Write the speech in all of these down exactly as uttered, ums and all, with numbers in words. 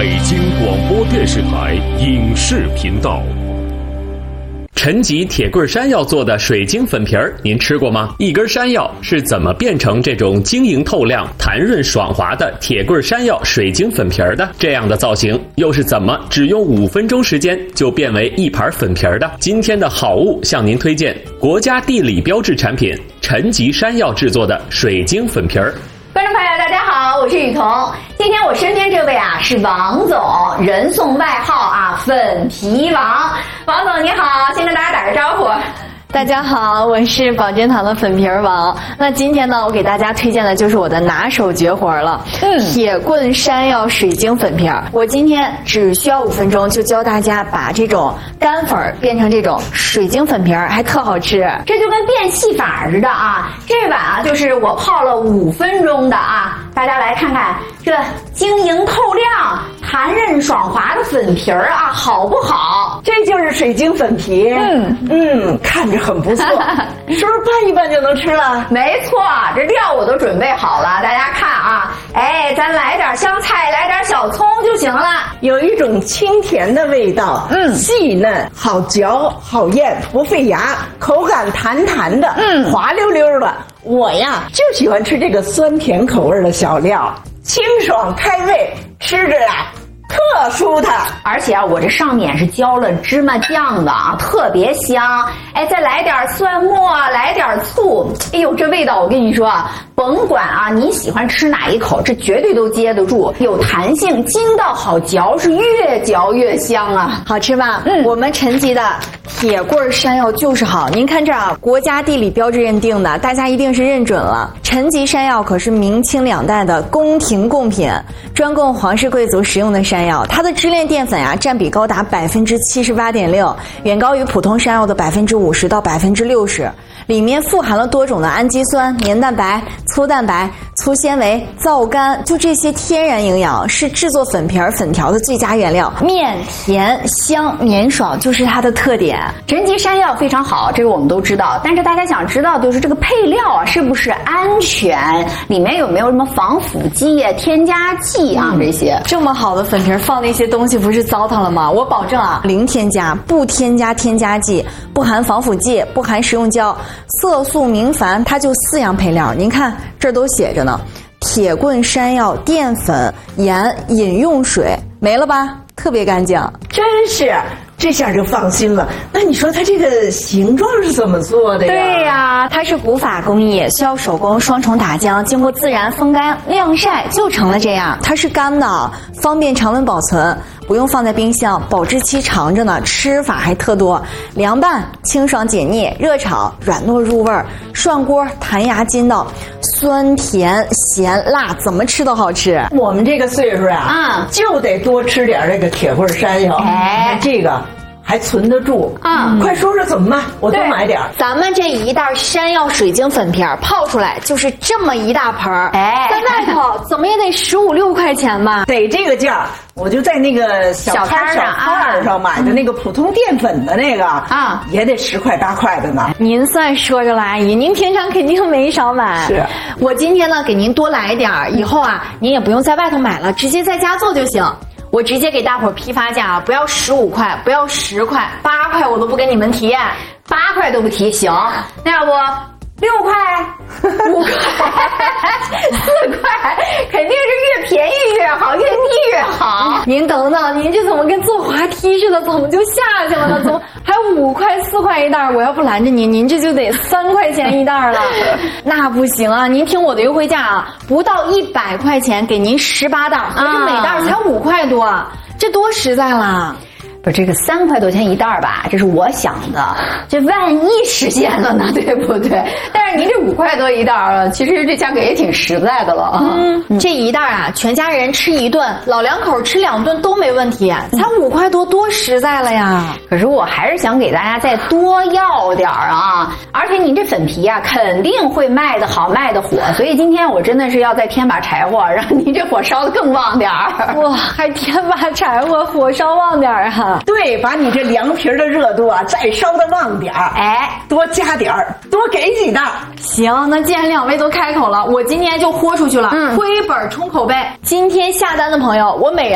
北京广播电视台影视频道。陈吉铁棍山药做的水晶粉皮儿，您吃过吗？一根山药是怎么变成这种晶莹透亮、弹润爽滑的铁棍山药水晶粉皮儿的？这样的造型又是怎么只用五分钟时间就变为一盘粉皮儿的？今天的好物向您推荐国家地理标志产品陈吉山药制作的水晶粉皮儿。 观众朋友大家好，我是雨桐。今天我身边这位啊是王总，人送外号啊粉皮王。王总你好，先跟大家打个招呼。 大家好，我是保健堂的粉皮王。那今天呢，我给大家推荐的就是我的拿手绝活了，嗯，铁棍山药水晶粉皮。我今天只需要五分钟就教大家把这种干粉变成这种水晶粉皮，还特好吃。 这就跟变戏法似的啊！这碗啊就是我泡了五分钟的啊，大家来看看这晶莹透亮、弹韧爽滑的粉皮儿啊，好不好？ 这就是水晶粉皮。嗯嗯，看着很不错，是不是拌一拌就能吃了？ 没错，这料我都准备好了，大家看啊，哎，咱来点香菜，来点小葱就行了。 有一种清甜的味道，嗯，细嫩，好嚼，好咽，不费牙，口感弹弹的，嗯，滑溜溜的。我呀就喜欢吃这个酸甜口味的小料，清爽开胃，吃着呀特舒坦。 而且啊，我这上面是浇了芝麻酱的啊，特别香。哎，再来点蒜末，来点醋，哎呦，这味道我跟你说啊，甭管啊你喜欢吃哪一口，这绝对都接得住，有弹性，筋道好嚼，是越嚼越香啊。 好吃吧？嗯，我们陈吉的铁棍山药就是好。您看这儿啊，国家地理标志认定的，大家一定是认准了。陈吉山药可是明清两代的宫廷贡品，专供皇室贵族食用的山药，它的支链淀粉啊占比高达百分之七十八点六，远高于普通山药的百分之五十到百分之六十。里面富含了多种的氨基酸、黏蛋白、粗蛋白、粗纤维、皂苷，就这些天然营养是制作粉皮儿、粉条的最佳原料。面甜香绵爽就是它的特点。 陈吉山药非常好，这个我们都知道，但是大家想知道就是这个配料啊是不是安全，里面有没有什么防腐剂啊、添加剂啊、嗯、这些。 这么好的粉皮放那些东西不是糟蹋了吗？我保证啊，零添加，不添加添加剂，不含防腐剂，不含食用胶，色素明矾，它就四样配料。您看这儿都写着呢，铁棍山药、淀粉、盐、饮用水，没了吧？特别干净， 真是。这下就放心了。那你说它这个形状是怎么做的呀？ 对呀，它是古法工艺，需要手工双重打浆，经过自然风干晾晒就成了这样。它是干的，方便常温保存，不用放在冰箱，保质期长着呢，吃法还特多。凉拌清爽解腻，热炒软糯入味儿，涮锅弹牙筋道，酸甜咸辣怎么吃都好吃。 我们这个岁数啊，啊、嗯，就得多吃点这个铁棍山药。哎，这个还存得住啊、嗯！快说说怎么办，我多买点。 咱们这一袋山药水晶粉皮泡出来就是这么一大盆儿，哎，在外头怎么也得十五六块钱吧？ 得这个价，我就在那个小摊小摊上买的那个普通淀粉的那个啊，也得十块八块的呢。 您算说着了，阿姨，您平常肯定没少买。 是， 我今天呢给您多来点儿，以后啊您也不用在外头买了，直接在家做就行。我直接给大伙儿批发价，不要十五块，不要十块，八块我都不跟你们提， 八块都不提，行？那要不六块、五块、四块，肯定是越便宜越好，越低越好。 您等等，您这怎么跟坐滑梯似的，怎么就下去了呢？怎么还五块、四块一袋？我要不拦着您，您这就得三块钱一袋了。那不行啊！您听我的优惠价啊，不到一百块钱给您十八袋，可是每袋才五块多，这多实在了。 不是这个三块多钱一袋吧，这是我想的，这万一实现了呢，对不对？但是您这五块多一袋啊，其实这价格也挺实在的了啊。 嗯，这一袋啊，全家人吃一顿，老两口吃两顿都没问题，才五块多，多实在了呀。 可是我还是想给大家再多要点啊，而且您这粉皮啊，肯定会卖得好，卖得火，所以今天我真的是要再添把柴火，让您这火烧得更旺点儿。 哇，还添把柴火，火烧旺点儿啊！ 对，把你这凉皮的热度啊再烧得旺点儿，哎，多加点儿，多给几袋。 行，那既然两位都开口了，我今天就豁出去了，嗯，亏本充口碑。今天下单的朋友，我每人再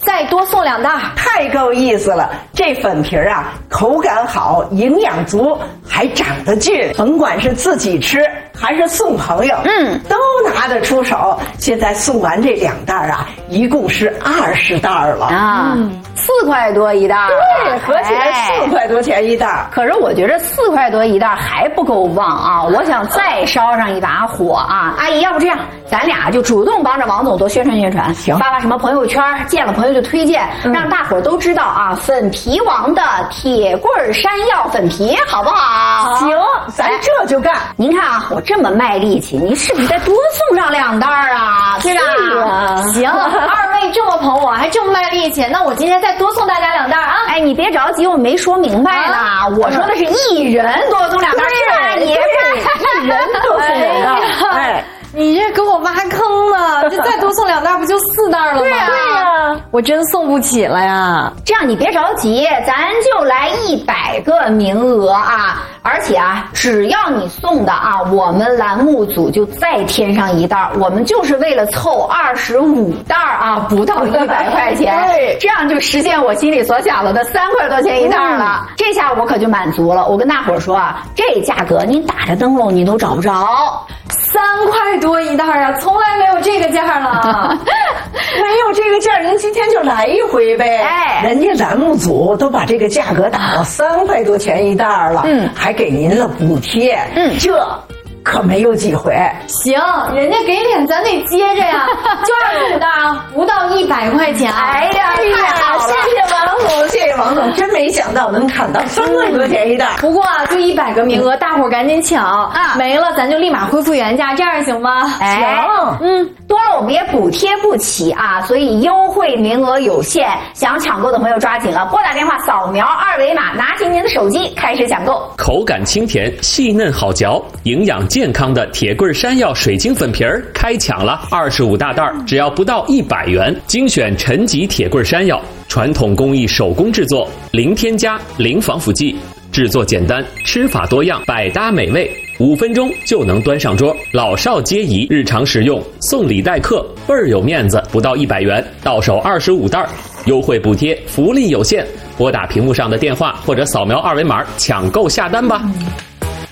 再多送两袋。 太够意思了！这粉皮儿啊，口感好，营养足，还长得俊。甭管是自己吃还是送朋友，嗯，都拿得出手。现在送完这两袋啊，一共是二十袋了啊，嗯、四块多一袋。 对，合起来四块多钱一袋。 可是我觉得四块多一袋还不够旺啊！我想再烧上一把火啊！阿姨，要不这样，咱俩就主动帮着王总多宣传宣传， 行， 发发什么朋友圈，见了朋友就推荐，嗯、让大伙儿都知道啊！粉皮王的铁棍山药粉皮，好不好？ 行，咱这就干。 您看啊，我这么卖力气，您是不是再多送上两袋啊？对吧？ 啊，行，二位这么捧我，还这么卖力气，那我今天再多送大家两袋啊！ 哎，你别着急，我没说明白呢。啊、我说的是一人多送两袋，是吧？你一人多送两袋。 哎，你这给我挖坑了，这再多送两袋不就四袋了吗？ 对呀、啊， 我真送不起了呀。 这样你别着急，咱就来一百个名额啊！而且啊，只要你送的啊，我们栏目组就再添上一袋，我们就是为了凑二十五袋啊，不到一百块钱， 对， 这样就实现我心里所想了的三块多钱一袋了。嗯、这下我可就满足了。我跟大伙儿说啊，这价格您打着灯笼你都找不着。 三块多一袋啊，从来没有这个价了。 没有这个价，您今天就来一回呗。哎，人家栏目组都把这个价格打到三块多钱一袋了，嗯，还给您了补贴，嗯，这可没有几回。 行，人家给脸咱得接着呀，就二十五袋啊，不到一百块钱。 哎呀，太好了， 谢谢王总，谢谢王总，真没想到能砍到三块多钱一袋。 不过啊，就一百个名额，大伙儿赶紧抢啊，没了咱就立马恢复原价，这样行吗？ 哎，嗯，多了我们也补贴不起啊，所以优惠名额有限，想抢购的朋友抓紧了，拨打电话扫描二维码，拿起您的手机开始抢购。 口感清甜，细嫩好嚼，营养健康的铁棍山药水晶粉皮儿开抢了，二十五大袋，只要不到一百元，精选陈吉铁棍山药，传统工艺手工制作，零添加，零防腐剂，制作简单，吃法多样，百搭美味，五分钟就能端上桌，老少皆宜，日常食用，送礼待客，倍儿有面子，不到一百元，到手二十五袋，优惠补贴，福利有限，拨打屏幕上的电话或者扫描二维码抢购下单吧。嗯